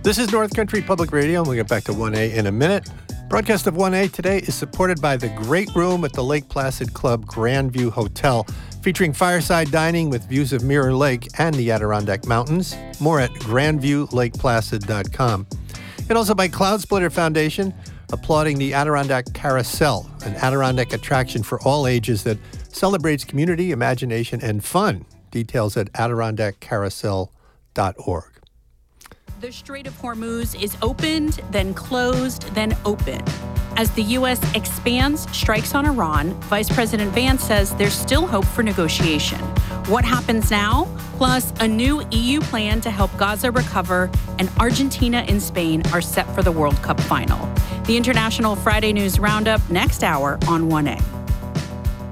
This is North Country Public Radio, and we'll get back to 1A in a minute. Broadcast of 1A today is supported by the Great Room at the Lake Placid Club Grandview Hotel, featuring fireside dining with views of Mirror Lake and the Adirondack Mountains. More at grandviewlakeplacid.com. And also by Cloud Splitter Foundation, applauding the Adirondack Carousel, an Adirondack attraction for all ages that celebrates community, imagination, and fun. Details at adirondackcarousel.org. The Strait of Hormuz is opened, then closed, then open. As the U.S. expands strikes on Iran, Vice President Vance says there's still hope for negotiation. What happens now? Plus, a new EU plan to help Gaza recover, and Argentina and Spain are set for the World Cup final. The International Friday News Roundup next hour on 1A.